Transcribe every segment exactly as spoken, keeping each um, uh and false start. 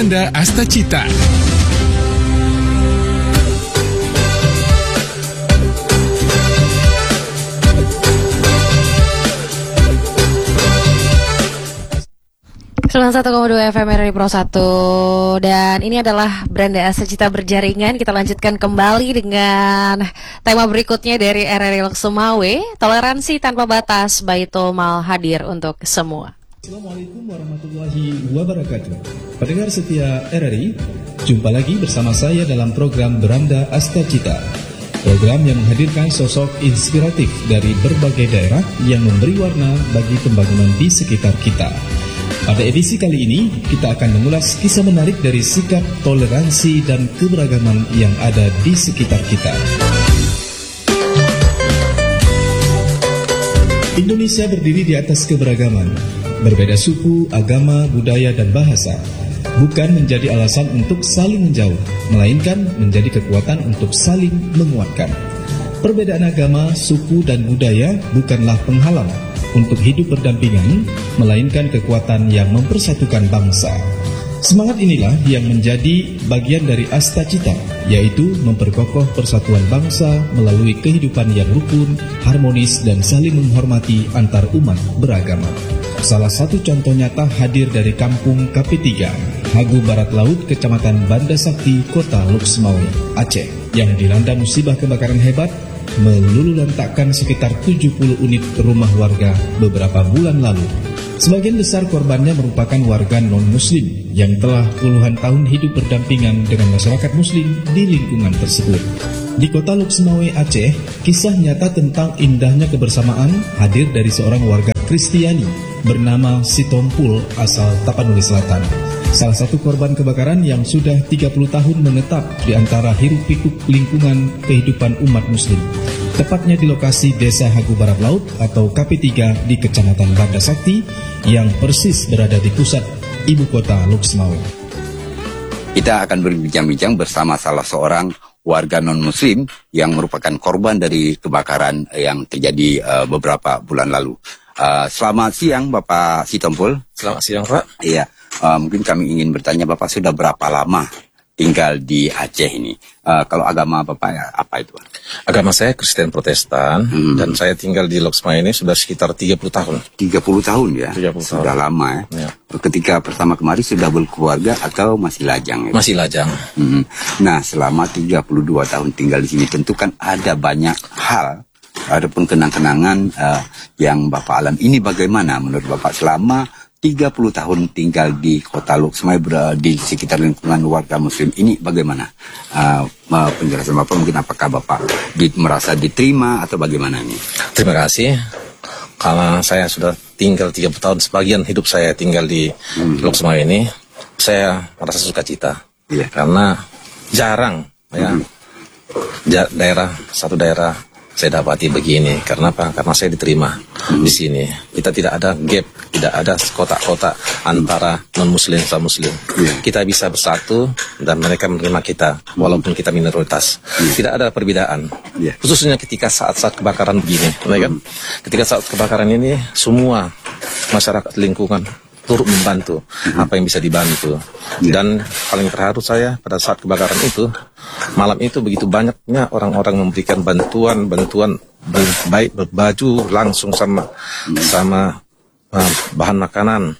Beranda Astacita. seratus satu koma dua F M R R I Pro satu. Dan ini adalah Beranda Astacita Berjaringan. Kita lanjutkan kembali dengan tema berikutnya dari R R I Lok Sumawe, toleransi tanpa batas, Baitul Mal hadir untuk semua. Assalamualaikum warahmatullahi wabarakatuh. Pendengar setia R R I, jumpa lagi bersama saya dalam program Beranda Astacita. Program yang menghadirkan sosok inspiratif dari berbagai daerah yang memberi warna bagi pembangunan di sekitar kita. Pada edisi kali ini, kita akan mengulas kisah menarik dari sikap toleransi dan keberagaman yang ada di sekitar kita. Indonesia berdiri di atas keberagaman. Berbeda suku, agama, budaya, dan bahasa bukan menjadi alasan untuk saling menjauh, melainkan menjadi kekuatan untuk saling menguatkan. Perbedaan agama, suku, dan budaya bukanlah penghalang untuk hidup berdampingan, melainkan kekuatan yang mempersatukan bangsa. Semangat inilah yang menjadi bagian dari Astacita, yaitu memperkokoh persatuan bangsa melalui kehidupan yang rukun, harmonis, dan saling menghormati antar umat beragama. Salah satu contoh nyata hadir dari kampung K P tiga, Hagu Barat Laut, Kecamatan Banda Sakti, Kota Lok Sumawe, Aceh, yang dilanda musibah kebakaran hebat, meluluhlantakkan sekitar tujuh puluh unit rumah warga beberapa bulan lalu. Sebagian besar korbannya merupakan warga non-muslim yang telah puluhan tahun hidup berdampingan dengan masyarakat muslim di lingkungan tersebut. Di Kota Lok Sumawe, Aceh, kisah nyata tentang indahnya kebersamaan hadir dari seorang warga Kristiani bernama Sitompul asal Tapanuli Selatan. Salah satu korban kebakaran yang sudah tiga puluh tahun menetap di antara hiruk-pikuk lingkungan kehidupan umat muslim, tepatnya di lokasi Desa Hagu Barat Laut atau K P tiga di Kecamatan Banda Sakti yang persis berada di pusat ibu kota Lok Sumawe. Kita akan berbincang-bincang bersama salah seorang warga non-muslim yang merupakan korban dari kebakaran yang terjadi uh, beberapa bulan lalu. Uh, selamat siang Bapak Sitompul. Selamat siang Pak. Iya. Uh, mungkin kami ingin bertanya Bapak sudah berapa lama tinggal di Aceh ini? Uh, kalau agama Bapak apa itu? Agama saya Kristen Protestan, hmm. dan saya tinggal di Lok Sumawe ini sudah sekitar tiga puluh tahun. tiga puluh tahun ya? tiga puluh sudah tahun. Lama ya? Ya. Ketika pertama kemarin sudah berkeluarga atau masih lajang? Ya? Masih lajang. Hmm. Nah selama tiga puluh dua tahun tinggal di sini tentu kan ada banyak hal, adapun kenang-kenangan uh, yang Bapak alam ini bagaimana menurut Bapak selama tiga puluh tahun tinggal di Kota Lok Sumawe di sekitar lingkungan warga muslim ini bagaimana? Uh, penjelasan Bapak mungkin apakah Bapak di, merasa diterima atau bagaimana ini? Terima kasih. Karena saya sudah tinggal tiga puluh tahun, sebagian hidup saya tinggal di hmm. Lok Sumawe ini, saya merasa sukacita. Iya. Karena jarang ya hmm. ja, daerah satu daerah saya dapati begini. Karena apa? Karena saya diterima hmm. di sini. Kita tidak ada gap, tidak ada kotak-kotak antara non-muslim sama muslim. Yeah. Kita bisa bersatu dan mereka menerima kita walaupun kita minoritas. Yeah. Tidak ada perbedaan. Yeah. Khususnya ketika saat-saat kebakaran begini, hmm. kan? Ketika saat kebakaran ini semua masyarakat lingkungan turut membantu hmm. apa yang bisa dibantu. Yeah. Dan paling terharu saya pada saat kebakaran itu, malam itu begitu banyaknya orang-orang memberikan bantuan-bantuan baik berbaju langsung sama hmm. sama uh, bahan makanan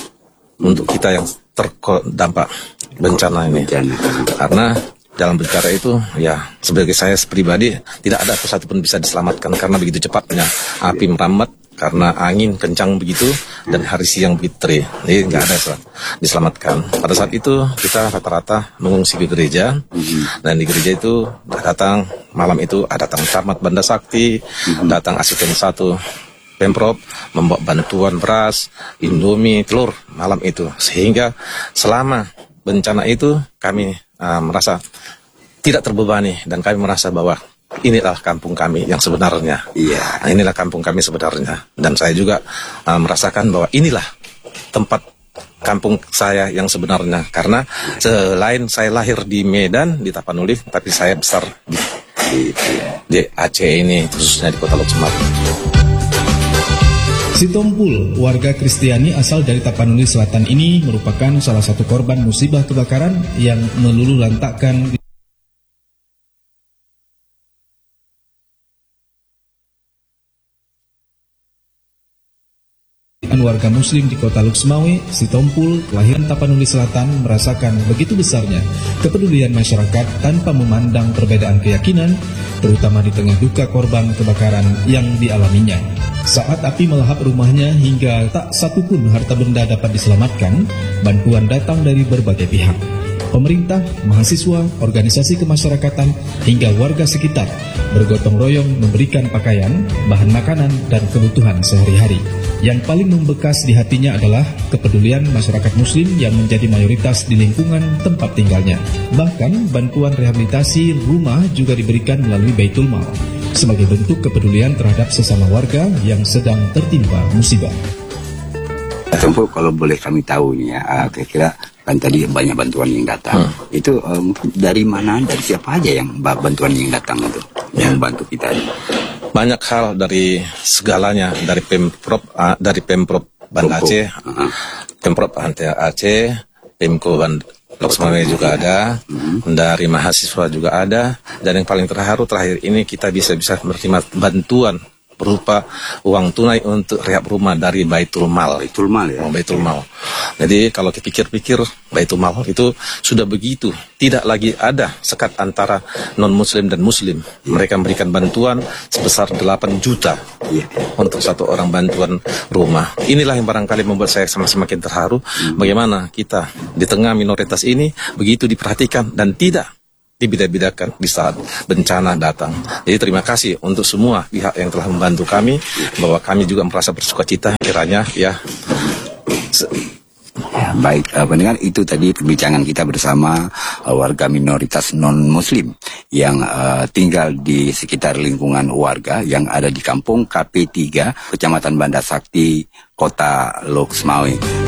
untuk kita yang terdampak bencana ini. Bencana. Karena dalam bicara itu, ya sebagai saya pribadi tidak ada satu pun bisa diselamatkan karena begitu cepatnya api merambat. Karena angin kencang begitu dan hari siang begitu terik, jadi nggak ada diselamatkan. Pada saat itu kita rata-rata mengungsi ke gereja, mm-hmm. dan di gereja itu datang malam itu ada datang camat Banda Sakti, mm-hmm. datang asisten satu Pemprov membawa bantuan beras, indomie, telur malam itu, sehingga selama bencana itu kami uh, merasa tidak terbebani dan kami merasa bahwa inilah kampung kami yang sebenarnya. Iya. Nah, inilah kampung kami sebenarnya. Dan saya juga uh, merasakan bahwa inilah tempat kampung saya yang sebenarnya. Karena selain saya lahir di Medan, di Tapanuli, tapi saya besar di, di, di Aceh ini, khususnya di Kota Lok Sumawe. Sitompul, warga Kristiani asal dari Tapanuli Selatan ini merupakan salah satu korban musibah kebakaran yang meluluhlantakkan warga muslim di kota Luxmawe. Sitompul, kelahiran Tapanuli Selatan, merasakan begitu besarnya kepedulian masyarakat tanpa memandang perbedaan keyakinan, terutama di tengah duka korban kebakaran yang dialaminya. Saat api melahap rumahnya hingga tak satu pun harta benda dapat diselamatkan, bantuan datang dari berbagai pihak. Pemerintah, mahasiswa, organisasi kemasyarakatan, hingga warga sekitar bergotong royong memberikan pakaian, bahan makanan, dan kebutuhan sehari-hari. Yang paling membekas di hatinya adalah kepedulian masyarakat muslim yang menjadi mayoritas di lingkungan tempat tinggalnya. Bahkan bantuan rehabilitasi rumah juga diberikan melalui Baitul Mal sebagai bentuk kepedulian terhadap sesama warga yang sedang tertimpa musibah. Tentu kalau boleh kami tahu nih ya, kira-kira kan tadi banyak bantuan yang datang. Hmm. Itu um, dari mana, dari siapa aja yang bantuan yang datang itu, yang bantu kita? Banyak hal dari segalanya, dari Pemprov, uh, dari Pemprov Banda Aceh, uh-huh. Pemprov Banda Aceh, Pemko Banda Luxmawe juga ada, uh-huh. dari mahasiswa juga ada, dan yang paling terharu terakhir ini kita bisa bisa menerima bantuan berupa uang tunai untuk rehab rumah dari Baitul Mal. Baitul Mal ya. Oh, Baitul Mal. Jadi kalau dipikir-pikir Baitul Mal itu sudah begitu, tidak lagi ada sekat antara non muslim dan muslim. Mereka memberikan bantuan sebesar delapan juta yeah. untuk satu orang bantuan rumah. Inilah yang barangkali membuat saya semakin terharu, hmm. bagaimana kita di tengah minoritas ini begitu diperhatikan dan tidak dibeda-bedakan di saat bencana datang. Jadi terima kasih untuk semua pihak yang telah membantu kami, bahwa kami juga merasa bersukacita kiranya ya. Ya, baik, uh, pendengar, itu tadi perbincangan kita bersama uh, warga minoritas non-muslim yang uh, tinggal di sekitar lingkungan warga yang ada di kampung K P tiga, Kecamatan Banda Sakti, Kota Luxmawe.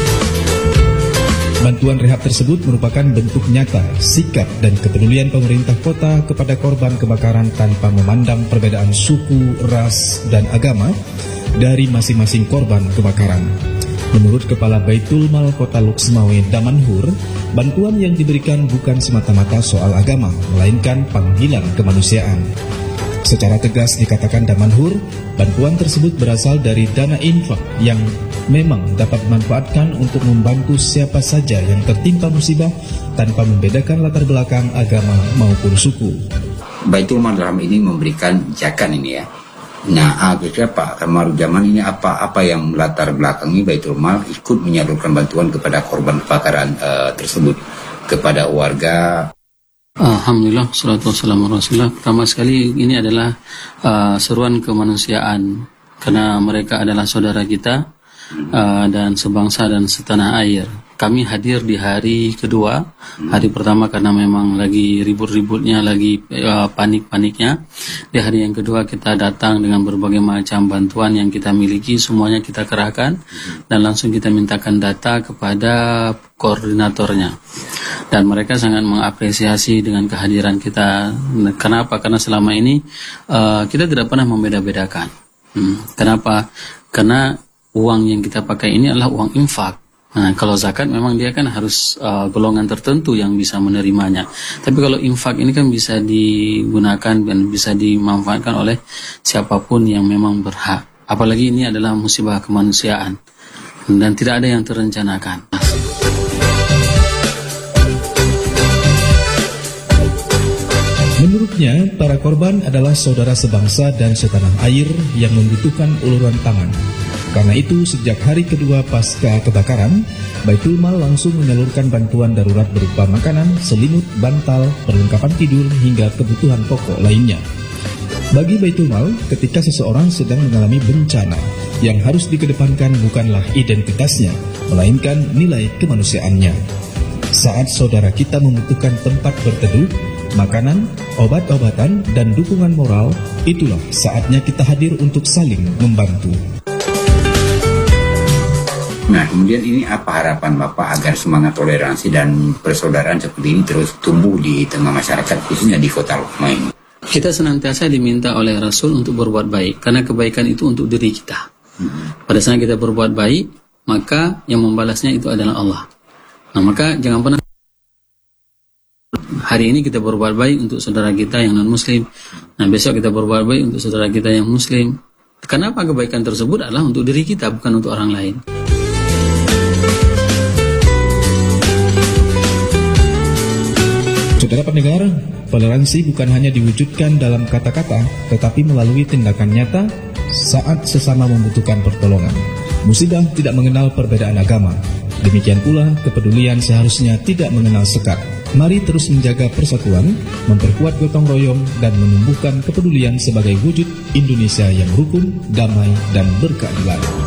Bantuan rehab tersebut merupakan bentuk nyata sikap dan kepedulian pemerintah kota kepada korban kebakaran tanpa memandang perbedaan suku, ras, dan agama dari masing-masing korban kebakaran. Menurut Kepala Baitul Mal Kota Luxmawe Damanhur, bantuan yang diberikan bukan semata-mata soal agama, melainkan panggilan kemanusiaan. Secara tegas dikatakan Damanhur, bantuan tersebut berasal dari dana infak yang memang dapat dimanfaatkan untuk membantu siapa saja yang tertimpa musibah tanpa membedakan latar belakang agama maupun suku. Baitul Mal dalam ini memberikan zakat ini ya. Nah, kira-kira Pak Kamarudzaman ini apa apa yang latar belakangi Baitul Mal ikut menyalurkan bantuan kepada korban kebakaran uh, tersebut kepada warga. Alhamdulillah, salatu wassalamu ala rasulillah. Pertama sekali ini adalah uh, seruan kemanusiaan, karena mereka adalah saudara kita uh, dan sebangsa dan setanah air. Kami hadir di hari kedua. Hari pertama karena memang lagi ribut-ributnya, lagi uh, panik-paniknya. Di hari yang kedua kita datang dengan berbagai macam bantuan yang kita miliki, semuanya kita kerahkan dan langsung kita mintakan data kepada koordinatornya. Dan mereka sangat mengapresiasi dengan kehadiran kita. Kenapa? Karena selama ini uh, kita tidak pernah membeda-bedakan. Hmm. Kenapa? Karena uang yang kita pakai ini adalah uang infak. Nah, kalau zakat memang dia kan harus uh, golongan tertentu yang bisa menerimanya. Tapi kalau infak ini kan bisa digunakan dan bisa dimanfaatkan oleh siapapun yang memang berhak. Apalagi ini adalah musibah kemanusiaan dan tidak ada yang terencanakan. Menurutnya, para korban adalah saudara sebangsa dan setanah air yang membutuhkan uluran tangan. Karena itu, sejak hari kedua pasca kebakaran, Baitul Mal langsung menyalurkan bantuan darurat berupa makanan, selimut, bantal, perlengkapan tidur, hingga kebutuhan pokok lainnya. Bagi Baitul Mal, ketika seseorang sedang mengalami bencana, yang harus dikedepankan bukanlah identitasnya, melainkan nilai kemanusiaannya. Saat saudara kita membutuhkan tempat berteduh, makanan, obat-obatan, dan dukungan moral, itulah saatnya kita hadir untuk saling membantu. Nah, kemudian ini apa harapan Bapak agar semangat toleransi dan persaudaraan seperti ini terus tumbuh di tengah masyarakat, khususnya di Kota Luxmawe? Kita senantiasa diminta oleh Rasul untuk berbuat baik, karena kebaikan itu untuk diri kita. Pada saat kita berbuat baik, maka yang membalasnya itu adalah Allah. Nah, maka jangan pernah hari ini kita berbuat baik untuk saudara kita yang non-muslim. Nah, besok kita berbuat baik untuk saudara kita yang muslim. Kenapa kebaikan tersebut adalah untuk diri kita, bukan untuk orang lain. Saudara pendengar, toleransi bukan hanya diwujudkan dalam kata-kata, tetapi melalui tindakan nyata saat sesama membutuhkan pertolongan. Musibah tidak mengenal perbedaan agama. Demikian pula, kepedulian seharusnya tidak mengenal sekat. Mari terus menjaga persatuan, memperkuat gotong royong, dan menumbuhkan kepedulian sebagai wujud Indonesia yang rukun, damai, dan berkeadilan.